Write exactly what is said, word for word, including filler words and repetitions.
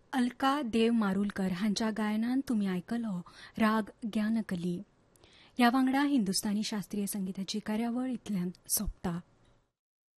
अलका देव मारुलकर हांच्या गायनान तुम्ही आयकलो राग ज्ञानकली. ह्या वांगडा हिंदुस्तानी शास्त्रीय संगीताची कार्यावळ इतल्यान सोंपता.